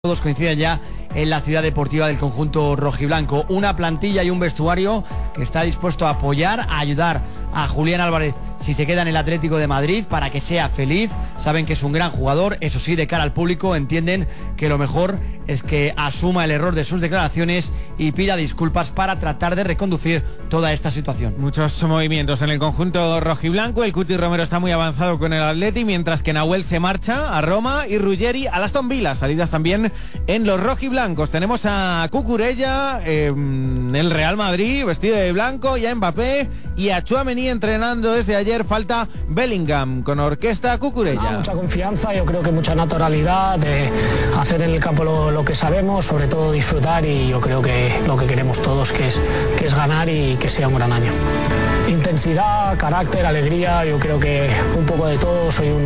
Todos coinciden ya en la ciudad deportiva del conjunto rojiblanco. Una plantilla y un vestuario que está dispuesto a apoyar, a ayudar a Julián Álvarez si se queda en el Atlético de Madrid para que sea feliz. Saben que es un gran jugador, eso sí, de cara al público entienden que lo mejor es que asuma el error de sus declaraciones y pida disculpas para tratar de reconducir toda esta situación. Muchos movimientos en el conjunto rojiblanco. El Cuti Romero está muy avanzado con el Atleti, mientras que Nahuel se marcha a Roma y Ruggeri al Aston Villa. Salidas también en los rojiblancos. Tenemos a Cucurella en el Real Madrid, vestido de blanco, y a Mbappé y a Tchouaméni entrenando desde ayer. Falta Bellingham con orquesta Cucurella. Mucha confianza, yo creo que mucha naturalidad de hacer en el campo lo que sabemos, sobre todo disfrutar, y yo creo que lo que queremos todos que es ganar y que sea un gran año. Intensidad, carácter, alegría, yo creo que un poco de todo.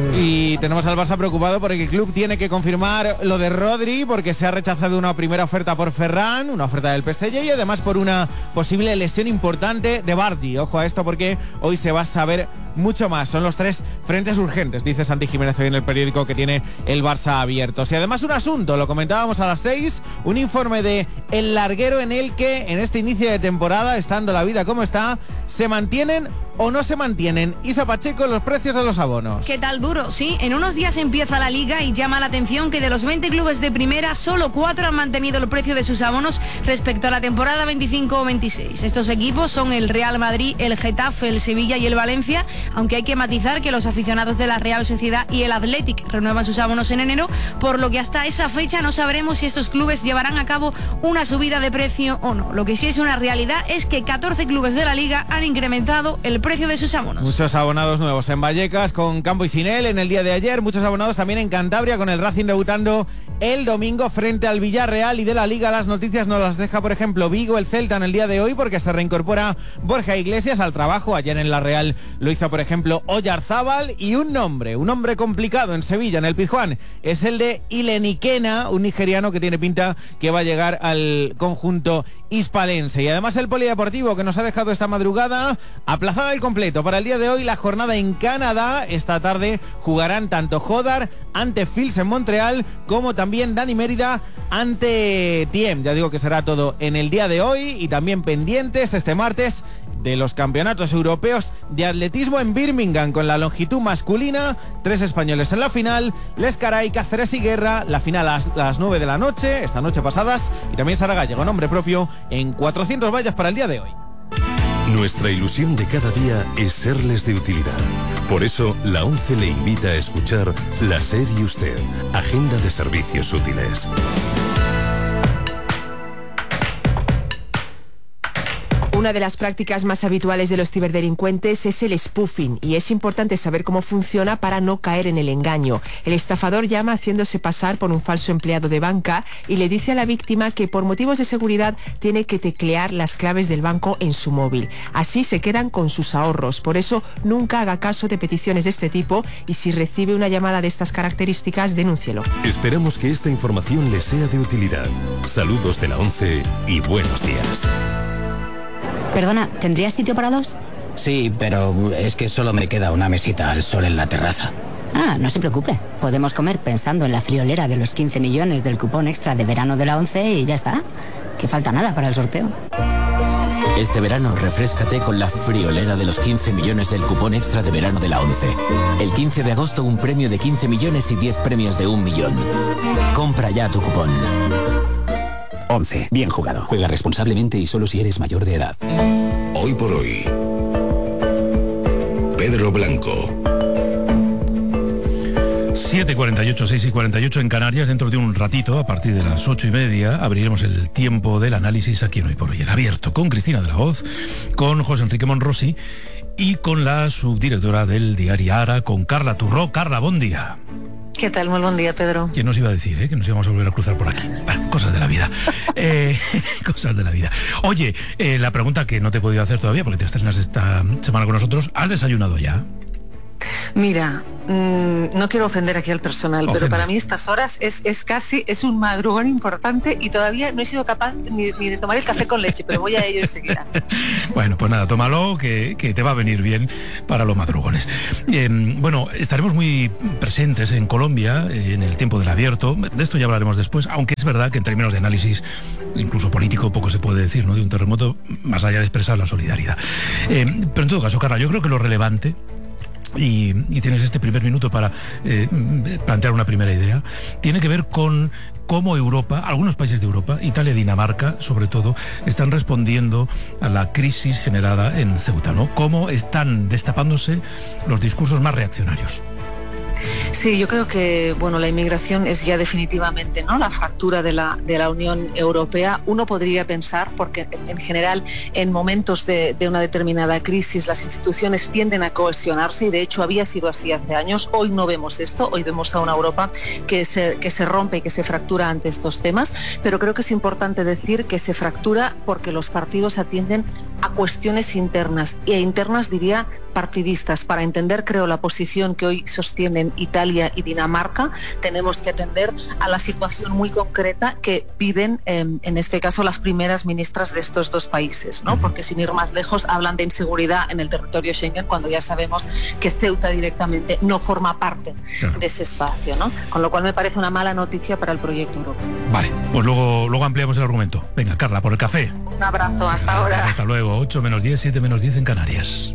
Y tenemos al Barça preocupado porque el club tiene que confirmar lo de Rodri, porque se ha rechazado una primera oferta por Ferran, una oferta del PSG, y además por una posible lesión importante de Vardy. Ojo a esto porque hoy se va a saber mucho más. Son los tres frentes urgentes, dice Santi Jiménez hoy en el periódico que tiene el Barça Abiertos. Y además un asunto, lo comentábamos a las 6, un informe de El Larguero en el que en este inicio de temporada, estando la vida como está, se mantienen o no se mantienen. Isa Pacheco, los precios de los abonos. ¿Qué tal duro? Sí, en unos días empieza la Liga y llama la atención que de los 20 clubes de primera, solo 4 han mantenido el precio de sus abonos respecto a la temporada 25 o 26. Estos equipos son el Real Madrid, el Getafe, el Sevilla y el Valencia, aunque hay que matizar que los aficionados de la Real Sociedad y el Athletic renuevan sus abonos en enero, por lo que hasta esa fecha no sabremos si estos clubes llevarán a cabo una subida de precio o no. Lo que sí es una realidad es que 14 clubes de la Liga han incrementado el precio de sus abonos. Muchos abonados nuevos en Vallecas con Campo y Sinel en el día de ayer, muchos abonados también en Cantabria con el Racing debutando el domingo frente al Villarreal. Y de la Liga las noticias nos las deja, por ejemplo, Vigo, el Celta en el día de hoy, porque se reincorpora Borja Iglesias al trabajo. Ayer en la Real lo hizo, por ejemplo, Oyarzábal, y un nombre complicado en Sevilla, en el Pizjuán, es el de Ileniquena, un nigeriano que tiene pinta que va a llegar al conjunto hispalense. Y además el polideportivo que nos ha dejado esta madrugada aplazada el completo para el día de hoy la jornada en Canadá. Esta tarde jugarán tanto Jodar ante Fils en Montreal como también Dani Mérida ante Tiem. Ya digo que será todo en el día de hoy, y también pendientes este martes de los campeonatos europeos de atletismo en Birmingham con la longitud masculina, 3 españoles en la final, Les Caray, Cáceres y Guerra, la final a las 9 de la noche, esta noche pasadas, y también Sara Gallego, nombre propio, en 400 vallas para el día de hoy. Nuestra ilusión de cada día es serles de utilidad. Por eso, la ONCE le invita a escuchar La SER y Usted, Agenda de Servicios Útiles. Una de las prácticas más habituales de los ciberdelincuentes es el spoofing, y es importante saber cómo funciona para no caer en el engaño. El estafador llama haciéndose pasar por un falso empleado de banca y le dice a la víctima que por motivos de seguridad tiene que teclear las claves del banco en su móvil. Así se quedan con sus ahorros. Por eso nunca haga caso de peticiones de este tipo, y si recibe una llamada de estas características, denúncielo. Esperamos que esta información le sea de utilidad. Saludos de la ONCE y buenos días. Perdona, ¿tendrías sitio para 2? Sí, pero es que solo me queda una mesita al sol en la terraza. Ah, no se preocupe. Podemos comer pensando en la friolera de los 15 millones del cupón extra de verano de la ONCE y ya está. Que falta nada para el sorteo. Este verano refréscate con la friolera de los 15 millones del cupón extra de verano de la ONCE. El 15 de agosto un premio de 15 millones y 10 premios de 1 millón. Compra ya tu cupón. 11. Bien jugado. Juega responsablemente y solo si eres mayor de edad. Hoy por hoy. Pedro Blanco. 7:48, 6:48 en Canarias. Dentro de un ratito, a partir de las 8:30, abriremos el tiempo del análisis aquí en Hoy por Hoy, el abierto, con Cristina de la Hoz, con José Enrique Monrosi y con la subdirectora del diario Ara, con Carla Turró. Carla, buen día. ¿Qué tal? Muy buen día, Pedro. ¿Quién nos iba a decir, que nos íbamos a volver a cruzar por aquí? Bueno, cosas de la vida. Cosas de la vida. Oye, la pregunta que no te he podido hacer todavía, porque te estrenas esta semana con nosotros, ¿has desayunado ya? Mira, no quiero ofender aquí al personal, pero para mí estas horas es un madrugón importante y todavía no he sido capaz ni de tomar el café con leche, pero voy a ello enseguida. Bueno, pues nada, tómalo, que te va a venir bien para los madrugones. Bueno, estaremos muy presentes en Colombia en el tiempo del Abierto. De esto ya hablaremos después, aunque es verdad que en términos de análisis, incluso político, poco se puede decir, ¿no?, de un terremoto, más allá de expresar la solidaridad. Pero en todo caso, Carla, yo creo que lo relevante, y tienes este primer minuto para plantear una primera idea, tiene que ver con cómo Europa, algunos países de Europa, Italia y Dinamarca sobre todo, están respondiendo a la crisis generada en Ceuta, ¿no? Cómo están destapándose los discursos más reaccionarios. Sí, yo creo que la inmigración es ya definitivamente, ¿no?, la fractura de la Unión Europea. Uno podría pensar, porque en general en momentos de una determinada crisis las instituciones tienden a cohesionarse, y de hecho había sido así hace años. Hoy no vemos esto, hoy vemos a una Europa que se rompe y que se fractura ante estos temas, pero creo que es importante decir que se fractura porque los partidos atienden a cuestiones internas, e internas diría partidistas. Para entender, creo, la posición que hoy sostienen Italia y Dinamarca, tenemos que atender a la situación muy concreta que viven, en este caso, las primeras ministras de estos dos países, ¿no? Porque sin ir más lejos hablan de inseguridad en el territorio Schengen, cuando ya sabemos que Ceuta directamente no forma parte de ese espacio, ¿no? Con lo cual me parece una mala noticia para el proyecto europeo. Vale, pues luego ampliamos el argumento. Venga, Carla, por el café. Un abrazo, hasta ahora. Hasta luego, 8 menos 10, 7 menos 10 en Canarias.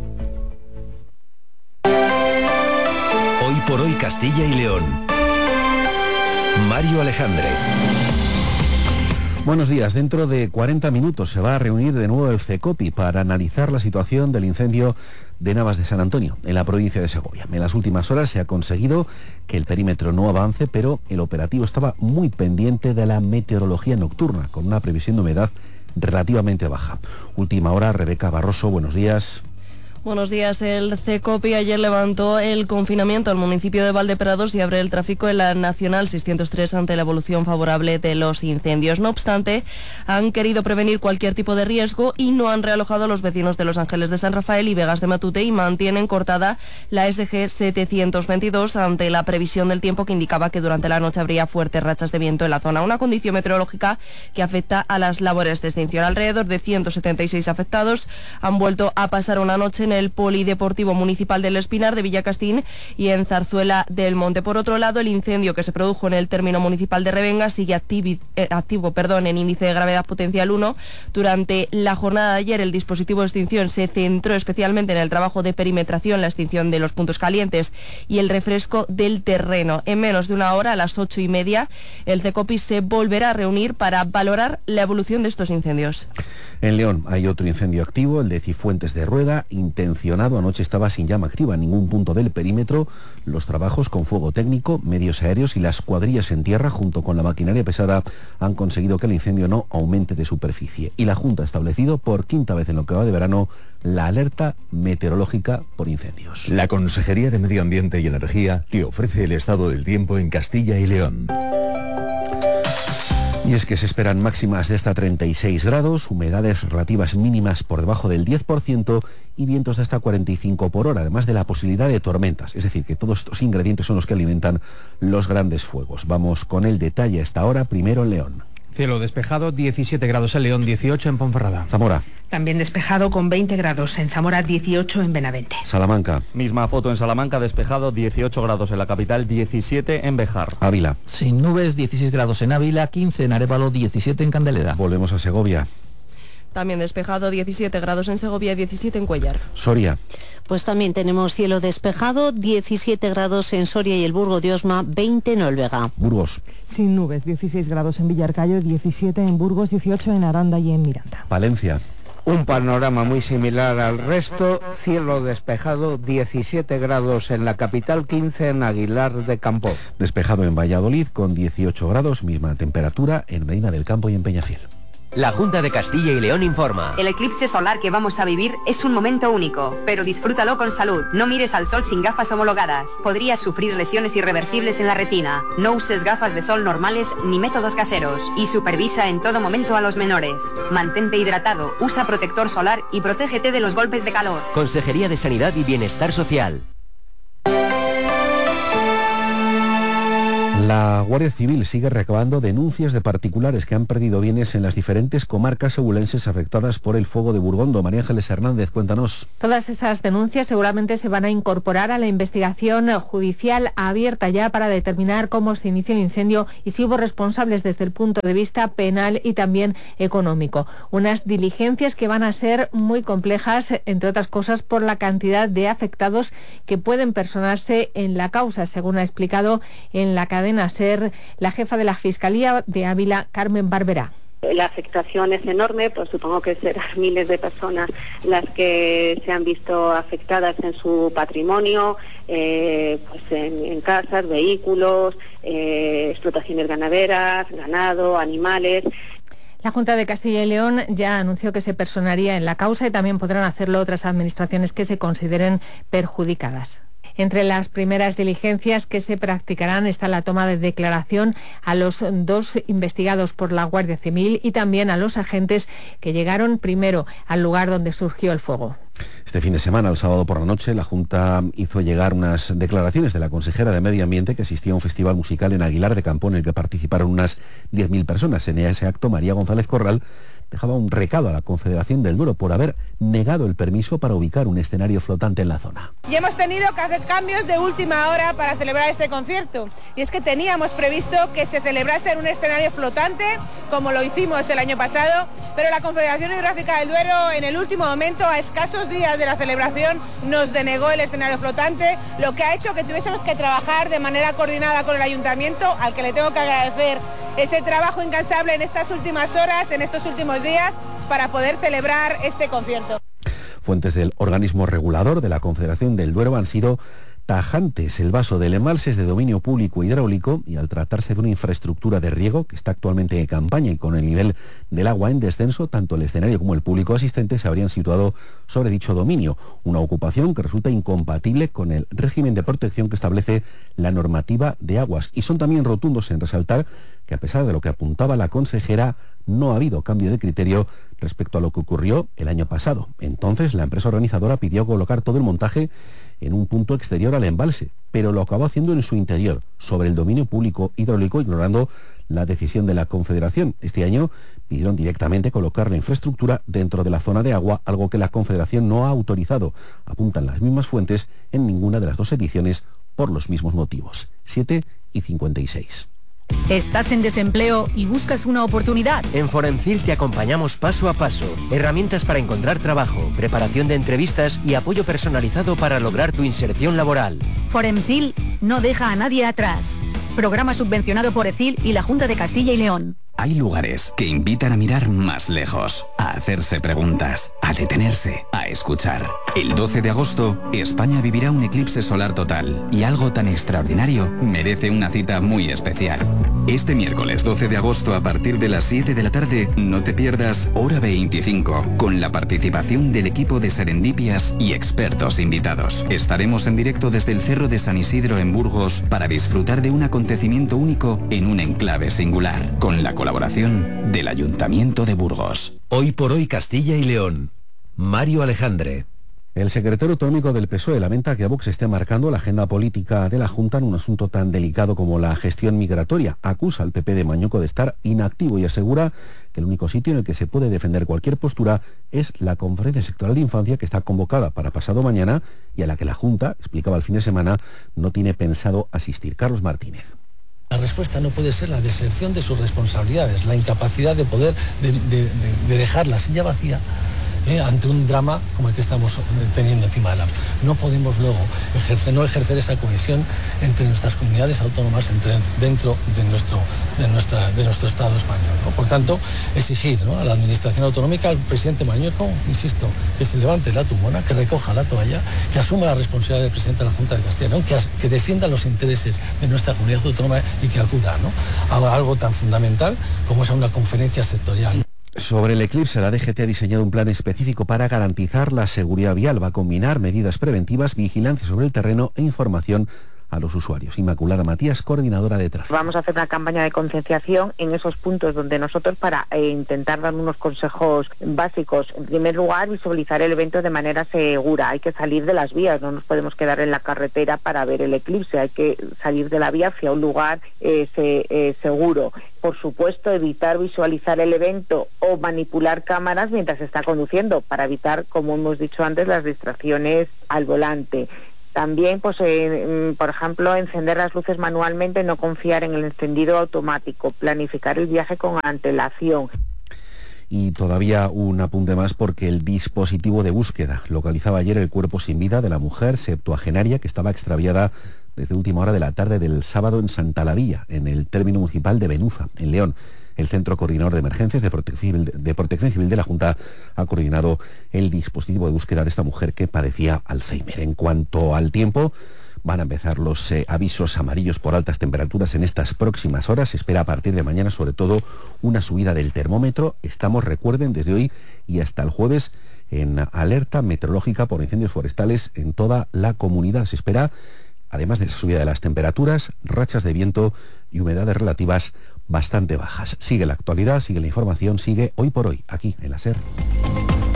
Hoy por hoy Castilla y León. Mario Alejandre. Buenos días. Dentro de 40 minutos se va a reunir de nuevo el CECOPI para analizar la situación del incendio de Navas de San Antonio, en la provincia de Segovia. En las últimas horas se ha conseguido que el perímetro no avance, pero el operativo estaba muy pendiente de la meteorología nocturna, con una previsión de humedad relativamente baja. Última hora, Rebeca Barroso, buenos días. Buenos días. El CECOPI ayer levantó el confinamiento al municipio de Valdeprados y abre el tráfico en la Nacional 603 ante la evolución favorable de los incendios. No obstante, han querido prevenir cualquier tipo de riesgo y no han realojado a los vecinos de Los Ángeles de San Rafael y Vegas de Matute, y mantienen cortada la SG 722 ante la previsión del tiempo que indicaba que durante la noche habría fuertes rachas de viento en la zona. Una condición meteorológica que afecta a las labores de extinción. Alrededor de 176 afectados han vuelto a pasar una noche en el Polideportivo Municipal del Espinar de Villacastín y en Zarzuela del Monte. Por otro lado, el incendio que se produjo en el término municipal de Revenga sigue activo en índice de gravedad potencial 1. Durante la jornada de ayer, el dispositivo de extinción se centró especialmente en el trabajo de perimetración, la extinción de los puntos calientes y el refresco del terreno. En menos de una hora, a las 8:30, el CECOPI se volverá a reunir para valorar la evolución de estos incendios. En León hay otro incendio activo, el de Cifuentes de Rueda, intencionado. Anoche estaba sin llama activa en ningún punto del perímetro. Los trabajos con fuego técnico, medios aéreos y las cuadrillas en tierra, junto con la maquinaria pesada, han conseguido que el incendio no aumente de superficie. Y la Junta ha establecido por quinta vez en lo que va de verano la alerta meteorológica por incendios. La Consejería de Medio Ambiente y Energía te ofrece el estado del tiempo en Castilla y León. Y es que se esperan máximas de hasta 36 grados, humedades relativas mínimas por debajo del 10% y vientos de hasta 45 por hora, además de la posibilidad de tormentas. Es decir, que todos estos ingredientes son los que alimentan los grandes fuegos. Vamos con el detalle a esta hora, primero en León. Cielo despejado, 17 grados en León, 18 en Ponferrada. Zamora. También despejado con 20 grados en Zamora, 18 en Benavente. Salamanca. Misma foto en Salamanca, despejado, 18 grados en la capital, 17 en Béjar. Ávila. Sin nubes, 16 grados en Ávila, 15 en Arévalo, 17 en Candelera. Volvemos a Segovia. También despejado, 17 grados en Segovia, 17 en Cuéllar. Soria. Pues también tenemos cielo despejado, 17 grados en Soria y el Burgo de Osma, 20 en Olvega. Burgos. Sin nubes, 16 grados en Villarcayo, 17 en Burgos, 18 en Aranda y en Miranda. Palencia. Un panorama muy similar al resto, cielo despejado, 17 grados en la capital, 15 en Aguilar de Campo. Despejado en Valladolid con 18 grados, misma temperatura en Medina del Campo y en Peñafiel. La Junta de Castilla y León informa. El eclipse solar que vamos a vivir es un momento único, pero disfrútalo con salud. No mires al sol sin gafas homologadas. Podrías sufrir lesiones irreversibles en la retina. No uses gafas de sol normales ni métodos caseros. Y supervisa en todo momento a los menores. Mantente hidratado, usa protector solar y protégete de los golpes de calor. Consejería de Sanidad y Bienestar Social. La Guardia Civil sigue recabando denuncias de particulares que han perdido bienes en las diferentes comarcas sebulenses afectadas por el fuego de Burgondo. María Ángeles Hernández, cuéntanos. Todas esas denuncias seguramente se van a incorporar a la investigación judicial abierta ya para determinar cómo se inició el incendio y si hubo responsables desde el punto de vista penal y también económico. Unas diligencias que van a ser muy complejas, entre otras cosas, por la cantidad de afectados que pueden personarse en la causa, según ha explicado en la cadena SER la jefa de la Fiscalía de Ávila, Carmen Barberá. La afectación es enorme, pues supongo que serán miles de personas las que se han visto afectadas en su patrimonio, pues en casas, vehículos, explotaciones ganaderas, ganado, animales. La Junta de Castilla y León ya anunció que se personaría en la causa y también podrán hacerlo otras administraciones que se consideren perjudicadas. Entre las primeras diligencias que se practicarán está la toma de declaración a los 2 investigados por la Guardia Civil y también a los agentes que llegaron primero al lugar donde surgió el fuego. Este fin de semana, el sábado por la noche, la Junta hizo llegar unas declaraciones de la consejera de Medio Ambiente que asistía a un festival musical en Aguilar de Campo en el que participaron unas 10.000 personas. En ese acto, María González Corral dejaba un recado a la Confederación del Duero por haber negado el permiso para ubicar un escenario flotante en la zona. Y hemos tenido que hacer cambios de última hora para celebrar este concierto. Y es que teníamos previsto que se celebrase en un escenario flotante, como lo hicimos el año pasado, pero la Confederación Hidrográfica del Duero, en el último momento, a escasos días de la celebración, nos denegó el escenario flotante, lo que ha hecho que tuviésemos que trabajar de manera coordinada con el Ayuntamiento, al que le tengo que agradecer ese trabajo incansable en estas últimas horas, en estos últimos días, para poder celebrar este concierto. Fuentes del organismo regulador de la Confederación del Duero han sido tajantes. El vaso del embalse es de dominio público hidráulico y al tratarse de una infraestructura de riego que está actualmente en campaña y con el nivel del agua en descenso, tanto el escenario como el público asistente se habrían situado sobre dicho dominio, una ocupación que resulta incompatible con el régimen de protección que establece la normativa de aguas. Y son también rotundos en resaltar que a pesar de lo que apuntaba la consejera, no ha habido cambio de criterio respecto a lo que ocurrió el año pasado. Entonces, la empresa organizadora pidió colocar todo el montaje en un punto exterior al embalse, pero lo acabó haciendo en su interior, sobre el dominio público hidráulico, ignorando la decisión de la Confederación. Este año pidieron directamente colocar la infraestructura dentro de la zona de agua, algo que la Confederación no ha autorizado. Apuntan las mismas fuentes en ninguna de las 2 ediciones por los mismos motivos. 7:56. ¿Estás en desempleo y buscas una oportunidad? En Foremcil te acompañamos paso a paso. Herramientas para encontrar trabajo, preparación de entrevistas y apoyo personalizado para lograr tu inserción laboral. Foremcil no deja a nadie atrás. Programa subvencionado por ECIL y la Junta de Castilla y León. Hay lugares que invitan a mirar más lejos, a hacerse preguntas, a detenerse, a escuchar. El 12 de agosto, España vivirá un eclipse solar total y algo tan extraordinario merece una cita muy especial. Este miércoles 12 de agosto a partir de las 7 de la tarde, no te pierdas Hora 25, con la participación del equipo de Serendipias y expertos invitados. Estaremos en directo desde el Cerro de San Isidro en Burgos para disfrutar de un acontecimiento único en un enclave singular, con la colaboración del Ayuntamiento de Burgos. Hoy por hoy Castilla y León. Mario Alejandre. El secretario autonómico del PSOE lamenta que Vox esté marcando la agenda política de la Junta en un asunto tan delicado como la gestión migratoria. Acusa al PP de Mañueco de estar inactivo y asegura que el único sitio en el que se puede defender cualquier postura es la Conferencia Sectorial de Infancia, que está convocada para pasado mañana y a la que la Junta, explicaba el fin de semana, no tiene pensado asistir. Carlos Martínez. La respuesta no puede ser la deserción de sus responsabilidades, la incapacidad de poder de dejar la silla vacía ante un drama como el que estamos teniendo encima de la... No podemos luego no ejercer esa cohesión entre nuestras comunidades autónomas dentro de nuestro Estado español, ¿no? Por tanto, exigir, ¿no?, a la Administración Autonómica, al presidente Mañueco, insisto, que se levante la tumona, que recoja la toalla, que asuma la responsabilidad del presidente de la Junta de Castilla y León, que defienda los intereses de nuestra comunidad autónoma y que acuda, ¿no?, a algo tan fundamental como es a una conferencia sectorial. Sobre el eclipse, la DGT ha diseñado un plan específico para garantizar la seguridad vial. Va a combinar medidas preventivas, vigilancia sobre el terreno e información a los usuarios. Inmaculada Matías, coordinadora de tráfico. Vamos a hacer una campaña de concienciación en esos puntos donde nosotros, para intentar dar unos consejos básicos. En primer lugar, visualizar el evento de manera segura. Hay que salir de las vías, no nos podemos quedar en la carretera para ver el eclipse. Hay que salir de la vía hacia un lugar seguro. Por supuesto, evitar visualizar el evento o manipular cámaras mientras se está conduciendo, para evitar, como hemos dicho antes, las distracciones al volante. También, pues, por ejemplo, encender las luces manualmente, no confiar en el encendido automático, planificar el viaje con antelación. Y todavía un apunte más, porque el dispositivo de búsqueda localizaba ayer el cuerpo sin vida de la mujer septuagenaria que estaba extraviada desde última hora de la tarde del sábado en Santa Lavilla, en el término municipal de Benuza, en León. El Centro Coordinador de Emergencias de Protección Civil de la Junta ha coordinado el dispositivo de búsqueda de esta mujer que padecía Alzheimer. En cuanto al tiempo, van a empezar los avisos amarillos por altas temperaturas en estas próximas horas. Se espera a partir de mañana, sobre todo, una subida del termómetro. Estamos, recuerden, desde hoy y hasta el jueves en alerta meteorológica por incendios forestales en toda la comunidad. Se espera, además de esa subida de las temperaturas, rachas de viento y humedades relativas bastante bajas. Sigue la actualidad, sigue la información, sigue Hoy por Hoy, aquí en la SER.